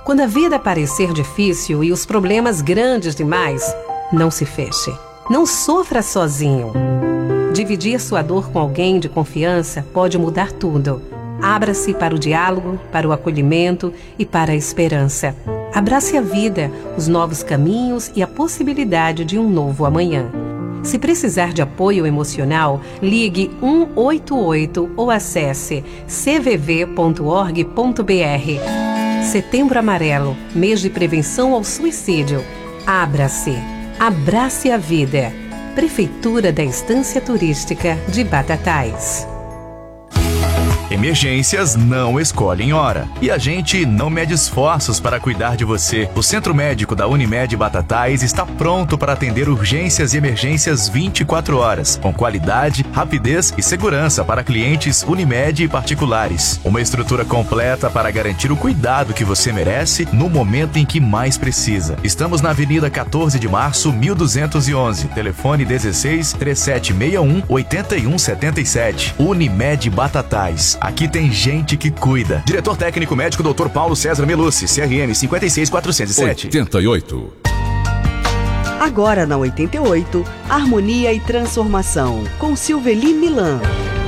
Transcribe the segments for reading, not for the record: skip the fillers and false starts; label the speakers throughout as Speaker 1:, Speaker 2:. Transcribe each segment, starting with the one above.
Speaker 1: Quando a vida parecer difícil e os problemas grandes demais, não se feche. Não sofra sozinho. Dividir sua dor com alguém de confiança pode mudar tudo. Abra-se para o diálogo, para o acolhimento e para a esperança. Abrace a vida, os novos caminhos e a possibilidade de um novo amanhã. Se precisar de apoio emocional, ligue 188 ou acesse cvv.org.br. Setembro Amarelo, mês de prevenção ao suicídio. Abra-se. Abrace a vida. Prefeitura da Estância Turística de Batatais.
Speaker 2: Emergências não escolhem hora. E a gente não mede esforços para cuidar de você. O Centro Médico da Unimed Batatais está pronto para atender urgências e emergências 24 horas, com qualidade, rapidez e segurança para clientes Unimed e particulares. Uma estrutura completa para garantir o cuidado que você merece no momento em que mais precisa. Estamos na Avenida 14 de Março, 1211. Telefone 16 3761 8177. Unimed Batatais. Aqui tem gente que cuida. Diretor técnico médico Dr. Paulo César Melucci, CRM 56407.
Speaker 3: 88.
Speaker 4: Agora na 88, Harmonia e Transformação, com Silveli Milan.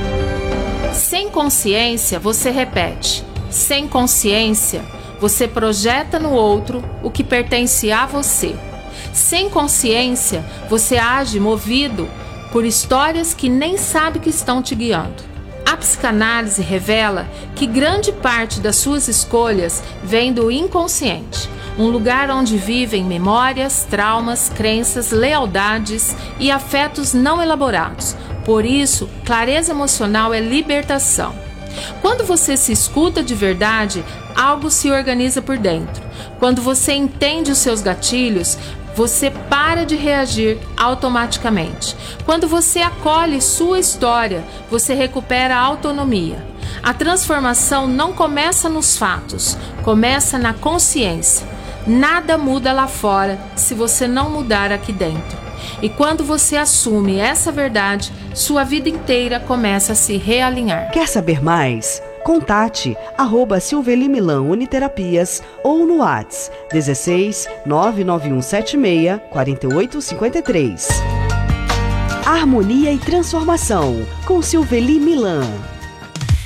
Speaker 5: Sem consciência, você repete. Sem consciência, você projeta no outro o que pertence a você. Sem consciência, você age movido por histórias que nem sabe que estão te guiando. A psicanálise revela que grande parte das suas escolhas vem do inconsciente, um lugar onde vivem memórias, traumas, crenças, lealdades e afetos não elaborados. Por isso, clareza emocional é libertação. Quando você se escuta de verdade, algo se organiza por dentro. Quando você entende os seus gatilhos, você para de reagir automaticamente. Quando você acolhe sua história, você recupera a autonomia. A transformação não começa nos fatos, começa na consciência. Nada muda lá fora se você não mudar aqui dentro. E quando você assume essa verdade, sua vida inteira começa a se realinhar.
Speaker 4: Quer saber mais? Contate @Silveli Milan Uniterapias ou no WhatsApp 16 99176 4853. Harmonia e Transformação, com Silveli Milan.